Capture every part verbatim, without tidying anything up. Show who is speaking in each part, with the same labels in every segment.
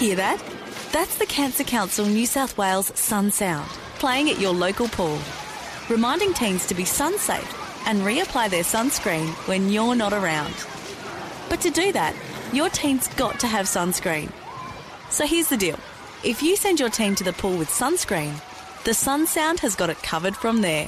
Speaker 1: Hear that? That's the Cancer Council New South Wales Sun Sound, playing at your local pool, reminding teens to be sun safe and reapply their sunscreen when you're not around. But to do that, your teen's got to have sunscreen. So here's the deal. If you send your teen to the pool with sunscreen, the Sun Sound has got it covered from there.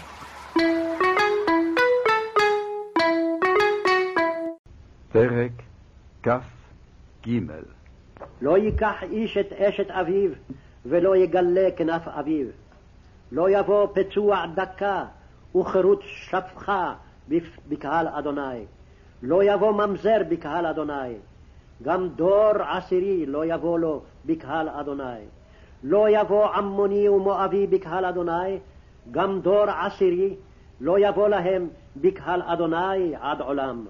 Speaker 2: פרק כ"ג.
Speaker 3: לא ייקח איש את אשת אביו ולא יגלה כנף אביו. לא יבוא פצוע דקה וחירות שפחה בקהל אדוני. לא יבוא ממזר בקהל אדוני. גם דור עשירי לא יבוא לו בקהל אדוני. לא יבוא עמוני ומואבי בקהל אדוני. גם דור עשירי לא יבוא להם בקהל אדוני עד עולם.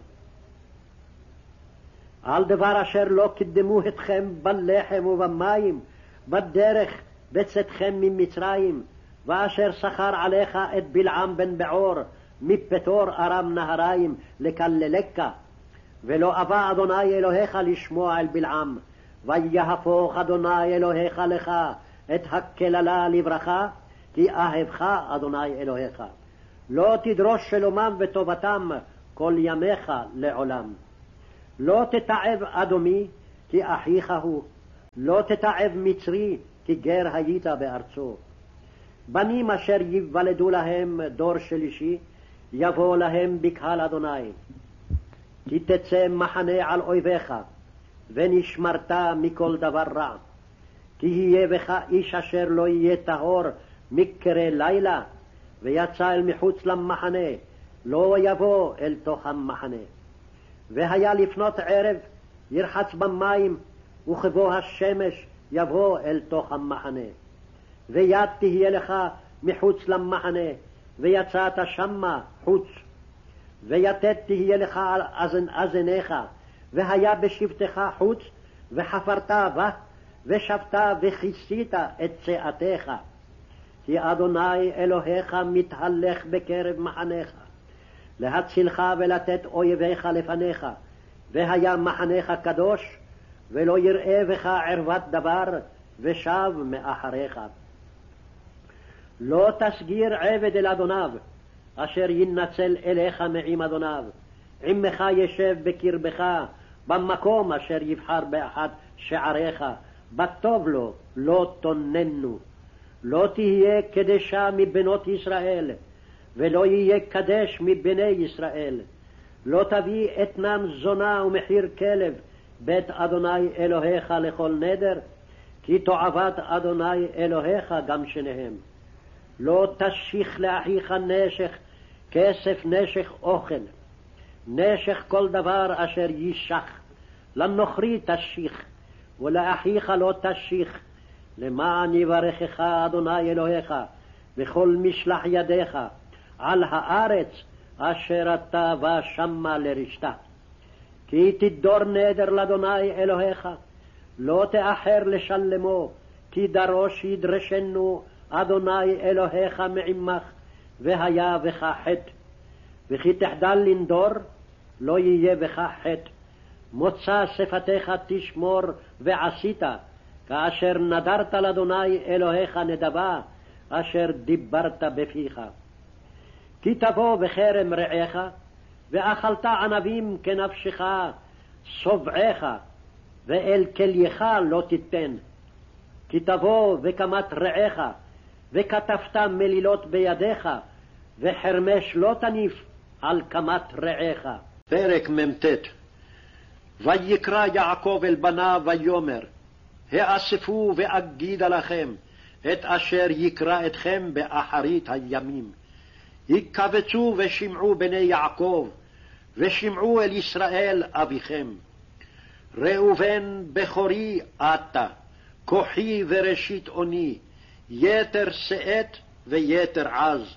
Speaker 3: על דבר אשר לא קדמו אתכם בלחם ובמים, בדרך בצאתכם ממצרים, ואשר שכר עליך את בלעם בן בעור, מפתור ארם נהריים לקללך, ולא אבא אדוני אלוהיך לשמוע אל בלעם, ויהפוך אדוני אלוהיך לך את הקללה לברכה, כי אהבך אדוני אלוהיך. לא תדרוש שלומם וטובתם כל ימיך לעולם. לא תתעב אדומי, כי אחיך הוא. לא תתעב מצרי, כי גר היית בארצו. בנים אשר ייוולדו להם דור שלישי, יבוא להם בקהל אדוני. כי תצא מחנה על אויביך, ונשמרת מכל דבר רע. כי יהיה בך איש אשר לא יהיה טהור מקרה לילה, ויצא אל מחוץ למחנה, לא יבוא אל תוך המחנה. והיה לפנות ערב, ירחץ במים, וכבוא השמש יבוא אל תוך המחנה. ויד תהיה לך מחוץ למחנה, ויצאת שמה חוץ. ויתד תהיה לך על אזן אזניך, והיה בשבתך חוץ, וחפרת בה, ושבת וכיסית את צאתך. כי אדוני אלוהיך מתהלך בקרב מחניך, להצילך ולתת אויביך לפניך, והיה מחניך קדוש, ולא יראה בך ערוות דבר, ושב מאחריך. לא תסגיר עבד אל אדוניו, אשר ינצל אליך מעם אדוניו. עמך ישב בקרבך, במקום אשר יבחר באחד שעריך, בטוב לו, לא תוננו. לא תהיה קדשה מבנות ישראל, ולא יהיה קדש מבני ישראל. לא תביא אתנן זונה ומחיר כלב, בית אדוני אלוהיך לכל נדר, כי תועבת אדוני אלוהיך גם שניהם. לא תשיך לאחיך נשך, כסף נשך אוכל, נשך כל דבר אשר יישך. לנוכרי תשיך, ולאחיך לא תשיך, למען יברכך אדוני אלוהיך, וכל משלח ידיך, על הארץ אשר אתה בא שמה לרשתה. כי תדור נדר לאדוני אלוהיך, לא תאחר לשלמו, כי דרוש ידרשנו אדוני אלוהיך מעמך, והיה בך חטא. וכי תחדל לנדור, לא יהיה בך חטא. מוצא שפתיך תשמור ועשית, כאשר נדרת לאדוני אלוהיך נדבה, אשר דיברת בפיך. כי תבוא בכרם רעך, ואכלת ענבים כנפשך, סובעך, ואל כלייך לא תיתן. כי תבוא וקמת רעך, וכתבת מלילות בידיך, וחרמש לא תניף על קמת רעך. פרק מ"ט. ויקרא יעקב אל בניו ויאמר, האספו ואגידה לכם את אשר יקרא אתכם באחרית הימים. יקבצו ושמעו בני יעקב, ושמעו אל ישראל אביכם. ראובן בכורי אתה, כוחי וראשית אוני, יתר שאת ויתר עז.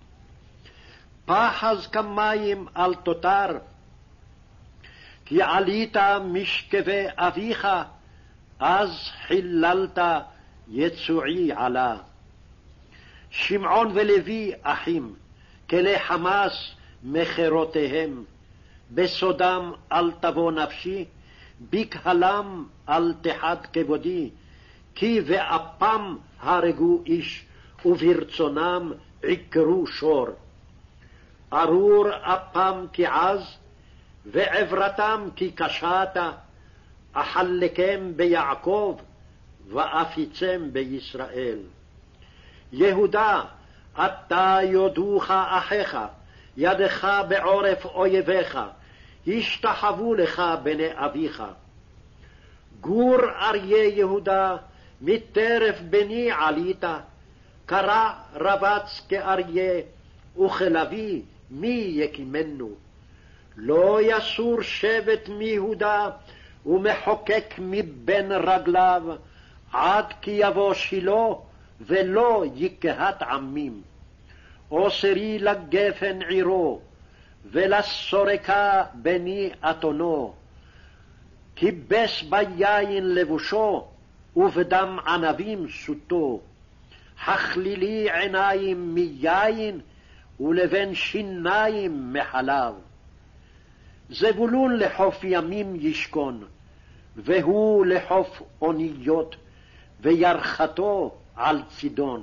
Speaker 3: פחז כמים על תותר, כי עלית משכבי אביך, אז חיללת יצועי עלה. שמעון ולוי אחים, כלי חמאס מחירותיהם. בסודם אל תבוא נפשי, בקהלם אל תחת כבודי, כי באפם הרגו איש, וברצונם עיקרו שור. ארור אפם כי עז, ועברתם כי קשתה, אחלקם ביעקב, ואפיצם בישראל. יהודה, אתה יודוך אחיך, ידך בעורף אויביך, השתחוו לך בני אביך. גור אריה יהודה, מטרף בני עלית, קרע רבץ כאריה, וכלביא מי יקימנו. לא יסור שבט מיהודה, ומחוקק מבין רגליו, עד כי יבוא שילה, ולא יקהת עמים. אוסרי לגפן עירו, ולסורקה בני אתונו. כיבס ביין לבושו, ובדם ענבים סוטו. הכלילי עיניים מיין, ולבן שיניים מחלב. זבולון לחוף ימים ישכון, והוא לחוף אוניות, וירחתו על צידון.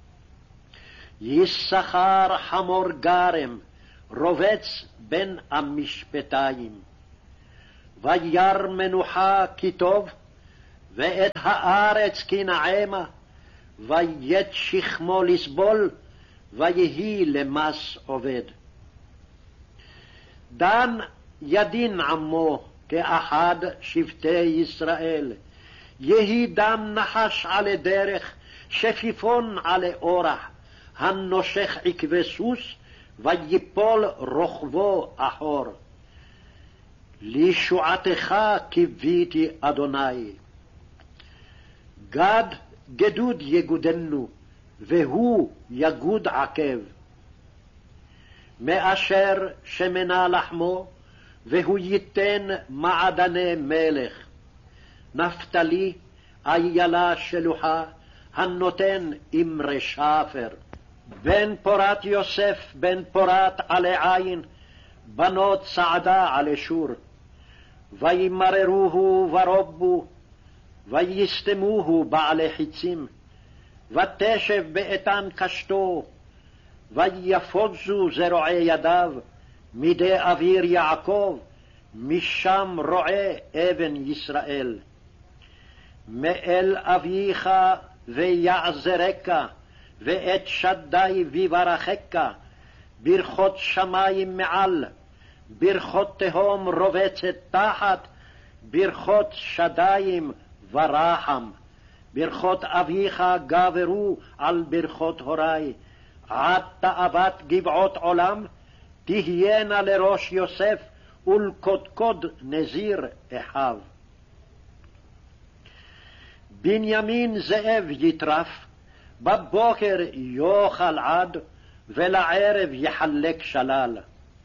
Speaker 3: יששכר חמור גרם, רובץ בין המשפטיים. וירא מנוחה כי טוב, ואת הארץ כי נעמה, ויית שכמו לסבול, ויהי למס עובד. דן ידין עמו כאחד שבטי ישראל, יהי דן נחש עלי דרך, שפיפון עלי אורח, הנושך עקבי סוס, ויפול רוחבו אחור. לישועתך קיוויתי אדוני. גד גדוד יגודנו, והוא יגוד עקב. מאשר שמנה לחמו, והוא ייתן מעדני מלך. נפתלי איילה שלוחה, הנותן אמרי שפר. בן פורת יוסף, בן פורת עלי עין, בנות צעדה עלי שור. וימררוהו ורובו, ויסתמוהו בעלי חיצים. ותשב באיתן קשתו, ויפוזו זרועי ידיו, מידי אוויר יעקב, משם רועה אבן ישראל. מאל אביך ויעזרק, ואת שדי ויברכך, ברכות שמים מעל, ברכות תהום רובצת תחת, ברכות שדיים ורחם. ברכות אביך גברו על ברכות הורי, עד תאוות גבעות עולם, תהיינה לראש יוסף ולקודקוד נזיר אחיו. בנימין זאב יטרף, בבוקר יאכל עד, ולערב יחלק שלל.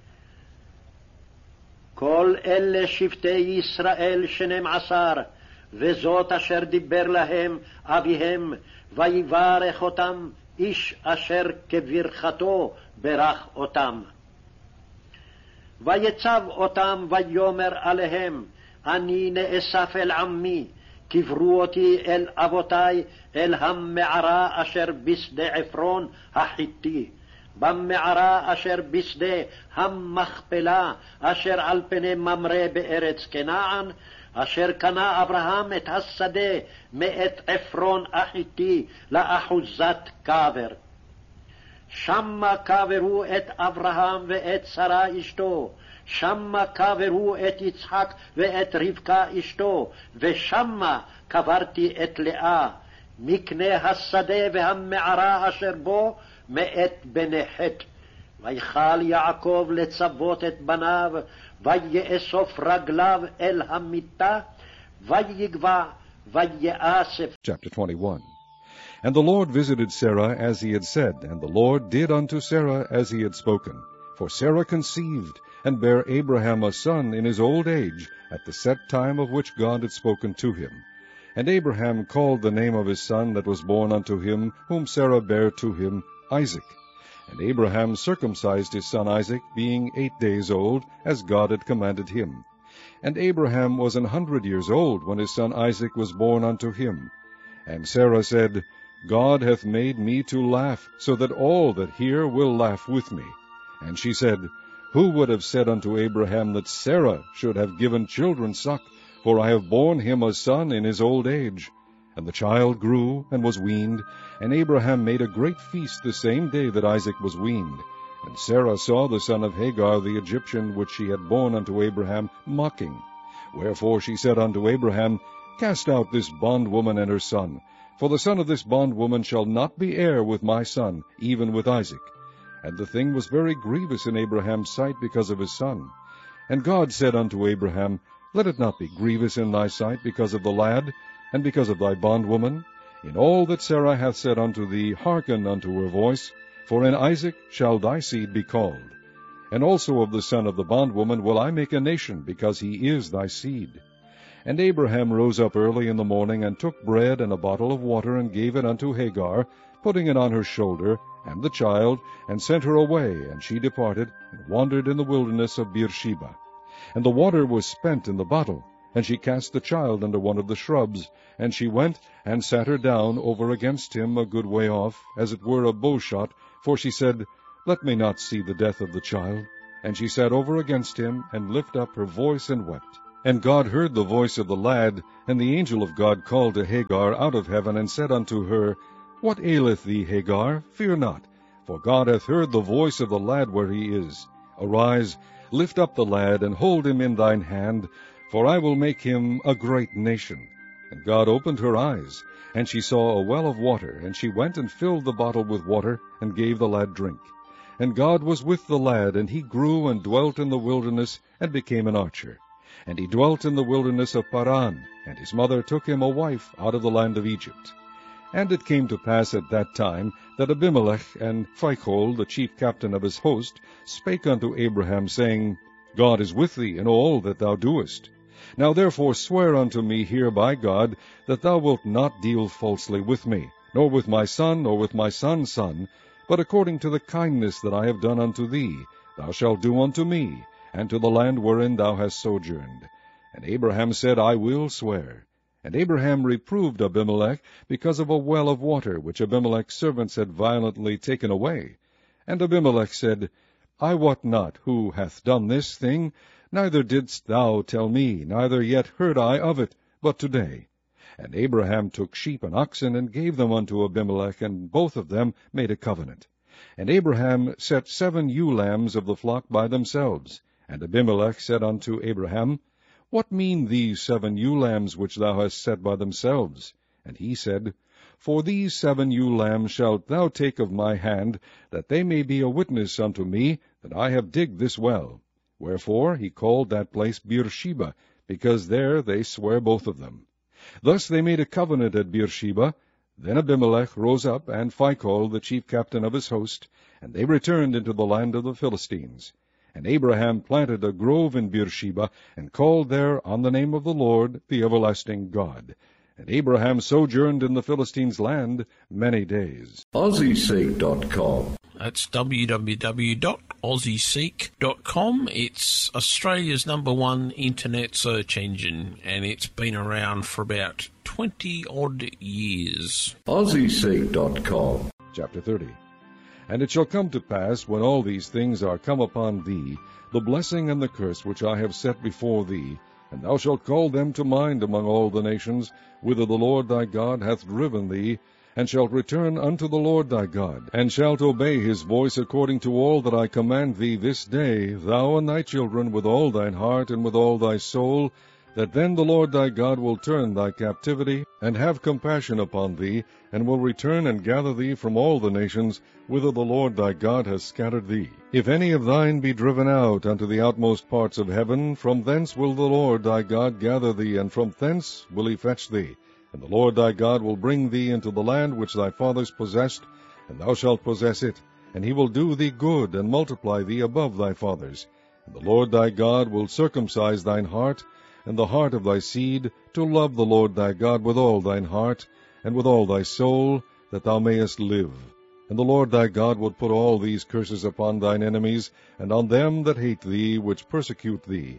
Speaker 3: כל אלה שבטי ישראל שנים עשר, וזאת אשר דיבר להם אביהם, ויברך אותם, איש אשר כברכתו ברך אותם. ויצב אותם ויאמר עליהם, אני נאסף אל עמי, קברו אותי אל אבותי, אל המערה אשר בשדה עפרון החיתי, במערה אשר בשדה המכפלה, אשר על פני ממרא בארץ כנען, אשר קנה אברהם את השדה מאת עפרון החיתי לאחוזת קבר. שמה קברו את אברהם ואת שרה אשתו, שמה קברו את יצחק ואת רבקה אשתו, ושמה קברתי את לאה, מקנה השדה והמערה אשר בו מאת בני חת. ויכל יעקב לצוות את בניו, ויאסוף רגליו אל המיטה, ויגבע, ויאסף.
Speaker 4: Chapter twenty-one. And the Lord visited Sarah as he had said, and the Lord did unto Sarah as he had spoken. For Sarah conceived, and bare Abraham a son in his old age, at the set time of which God had spoken to him. And Abraham called the name of his son that was born unto him, whom Sarah bare to him, Isaac. And Abraham circumcised his son Isaac, being eight days old, as God had commanded him. And Abraham was an hundred years old when his son Isaac was born unto him. And Sarah said, God hath made me to laugh, so that all that hear will laugh with me. And she said, Who would have said unto Abraham that Sarah should have given children suck? For I have borne him a son in his old age. And the child grew, and was weaned, and Abraham made a great feast the same day that Isaac was weaned. And Sarah saw the son of Hagar the Egyptian, which she had borne unto Abraham, mocking. Wherefore she said unto Abraham, Cast out this bondwoman and her son, for the son of this bondwoman shall not be heir with my son, even with Isaac. And the thing was very grievous in Abraham's sight because of his son. And God said unto Abraham, Let it not be grievous in thy sight because of the lad, and because of thy bondwoman. In all that Sarah hath said unto thee, hearken unto her voice, for in Isaac shall thy seed be called. And also of the son of the bondwoman will I make a nation, because he is thy seed. And Abraham rose up early in the morning, and took bread and a bottle of water, and gave it unto Hagar, putting it on her shoulder, and the child, and sent her away, and she departed, and wandered in the wilderness of Beersheba. And the water was spent in the bottle, and she cast the child under one of the shrubs, and she went and sat her down over against him a good way off, as it were a bowshot, for she said, Let me not see the death of the child. And she sat over against him, and lifted up her voice, and wept. And God heard the voice of the lad, and the angel of God called to Hagar out of heaven, and said unto her, What aileth thee, Hagar? Fear not, for God hath heard the voice of the lad where he is. Arise, lift up the lad, and hold him in thine hand, for I will make him a great nation. And God opened her eyes, and she saw a well of water, and she went and filled the bottle with water, and gave the lad drink. And God was with the lad, and he grew and dwelt in the wilderness, and became an archer. And he dwelt in the wilderness of Paran, and his mother took him a wife out of the land of Egypt. And it came to pass at that time, that Abimelech and Phicol, the chief captain of his host, spake unto Abraham, saying, God is with thee in all that thou doest. Now therefore swear unto me here by God, that thou wilt not deal falsely with me, nor with my son, nor with my son's son, but according to the kindness that I have done unto thee, thou shalt do unto me, and to the land wherein thou hast sojourned. And Abraham said, I will swear. And Abraham reproved Abimelech because of a well of water, which Abimelech's servants had violently taken away. And Abimelech said, I wot not who hath done this thing, neither didst thou tell me, neither yet heard I of it, but today. And Abraham took sheep and oxen, and gave them unto Abimelech, and both of them made a covenant. And Abraham set seven ewe lambs of the flock by themselves. And Abimelech said unto Abraham, What mean these seven ewe lambs which thou hast set by themselves? And he said, For these seven ewe lambs shalt thou take of my hand, that they may be a witness unto me that I have digged this well. Wherefore he called that place Beersheba, because there they sware both of them. Thus they made a covenant at Beersheba. Then Abimelech rose up, and Phicol, the chief captain of his host, and they returned into the land of the Philistines. And Abraham planted a grove in Beersheba, and called there on the name of the Lord, the everlasting God. And Abraham sojourned in the Philistines' land many days.
Speaker 5: Aussie Seek dot com.
Speaker 6: That's w w w dot aussie seek dot com. It's Australia's number one internet search engine, and it's been around for about twenty-odd years.
Speaker 5: Aussie Seek dot com.
Speaker 4: Chapter thirty. And it shall come to pass, when all these things are come upon thee, the blessing and the curse which I have set before thee, and thou shalt call them to mind among all the nations, whither the Lord thy God hath driven thee, and shalt return unto the Lord thy God, and shalt obey his voice according to all that I command thee this day, thou and thy children, with all thine heart and with all thy soul, that then the Lord thy God will turn thy captivity, and have compassion upon thee, and will return and gather thee from all the nations, whither the Lord thy God has scattered thee. If any of thine be driven out unto the outmost parts of heaven, from thence will the Lord thy God gather thee, and from thence will he fetch thee. And the Lord thy God will bring thee into the land which thy fathers possessed, and thou shalt possess it, and he will do thee good, and multiply thee above thy fathers. And the Lord thy God will circumcise thine heart, and the heart of thy seed, to love the Lord thy God with all thine heart, and with all thy soul, that thou mayest live. And the Lord thy God will put all these curses upon thine enemies, and on them that hate thee, which persecute thee.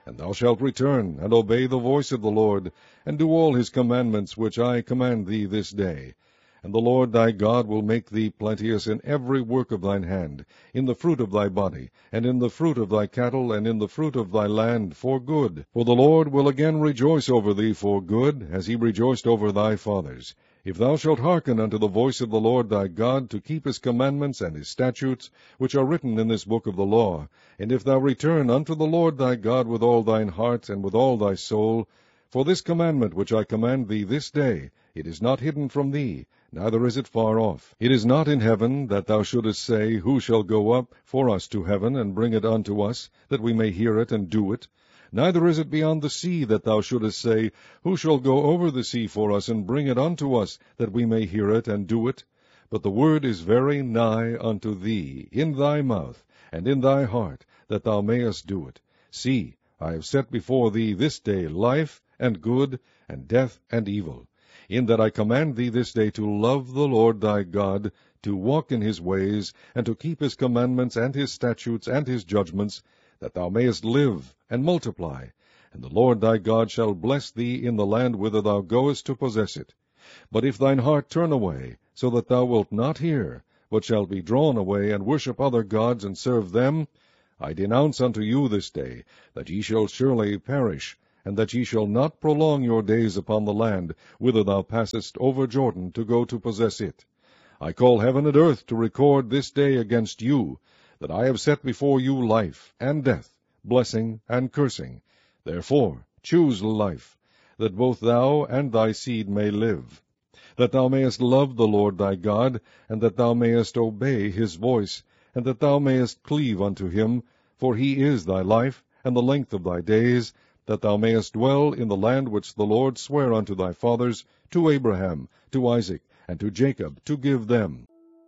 Speaker 4: And thou shalt return, and obey the voice of the Lord, and do all his commandments which I command thee this day. And the Lord thy God will make thee plenteous in every work of thine hand, in the fruit of thy body, and in the fruit of thy cattle, and in the fruit of thy land, for good. For the Lord will again rejoice over thee for good, as he rejoiced over thy fathers. If thou shalt hearken unto the voice of the Lord thy God, to keep his commandments and his statutes, which are written in this book of the law, and if thou return unto the Lord thy God with all thine heart and with all thy soul, for this commandment which I command thee this day, it is not hidden from thee, neither is it far off. It is not in heaven, that thou shouldest say, Who shall go up for us to heaven, and bring it unto us, that we may hear it and do it? Neither is it beyond the sea, that thou shouldest say, Who shall go over the sea for us, and bring it unto us, that we may hear it and do it? But the word is very nigh unto thee, in thy mouth, and in thy heart, that thou mayest do it. See, I have set before thee this day life, and good, and death, and evil, in that I command thee this day to love the Lord thy God, to walk in his ways, and to keep his commandments, and his statutes, and his judgments, that thou mayest live, and multiply, and the Lord thy God shall bless thee in the land whither thou goest to possess it. But if thine heart turn away, so that thou wilt not hear, but shalt be drawn away, and worship other gods, and serve them, I denounce unto you this day, that ye shall surely perish, and that ye shall not prolong your days upon the land, whither thou passest over Jordan to go to possess it. I call heaven and earth to record this day against you, that I have set before you life and death, blessing and cursing. Therefore choose life, that both thou and thy seed may live, that thou mayest love the Lord thy God, and that thou mayest obey his voice, and that thou mayest cleave unto him, for he is thy life, and the length of thy days, that thou mayest dwell in the land which the Lord sware unto thy fathers, to Abraham, to Isaac, and to Jacob, to give them.